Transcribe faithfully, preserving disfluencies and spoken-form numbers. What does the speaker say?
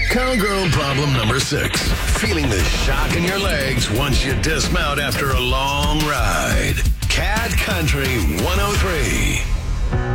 Cowgirl problem number six. Feeling the shock in your legs once you dismount after a long ride. Cat Country one oh three.